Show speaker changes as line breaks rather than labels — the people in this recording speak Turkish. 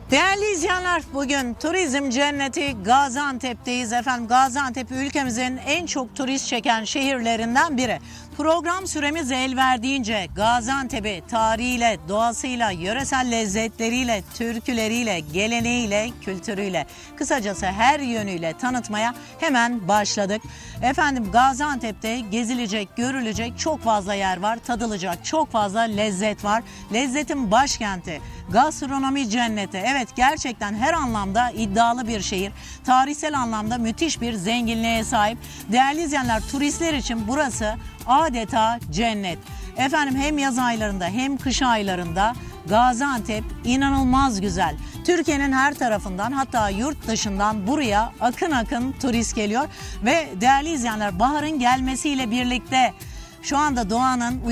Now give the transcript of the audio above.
Değerli izleyenler, bugün turizm cenneti Gaziantep'teyiz. Efendim, Gaziantep ülkemizin en çok turist çeken şehirlerinden biri. Program süremiz el verdiğince Gaziantep'i tarihiyle, doğasıyla, yöresel lezzetleriyle, türküleriyle, geleneğiyle, kültürüyle, kısacası her yönüyle tanıtmaya hemen başladık. Efendim, Gaziantep'te gezilecek, görülecek çok fazla yer var, tadılacak çok fazla lezzet var. Lezzetin başkenti, gastronomi cenneti. Evet, gerçekten her anlamda iddialı bir şehir. Tarihsel anlamda müthiş bir zenginliğe sahip. Değerli izleyenler, turistler için burası adeta cennet. Efendim, hem yaz aylarında hem kış aylarında Gaziantep inanılmaz güzel. Türkiye'nin her tarafından, hatta yurt dışından buraya akın akın turist geliyor. Ve değerli izleyenler, baharın gelmesiyle birlikte şu anda doğanın